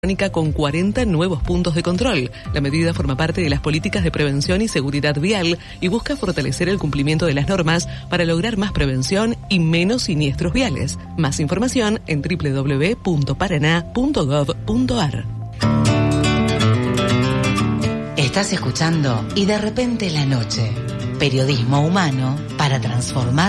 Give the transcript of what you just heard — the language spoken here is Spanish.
con 40 nuevos puntos de control. La medida forma parte de las políticas de prevención y seguridad vial y busca fortalecer el cumplimiento de las normas para lograr más prevención y menos siniestros viales. Más información en www.paraná.gov.ar. Estás escuchando Y de repente la noche. Periodismo humano para transformar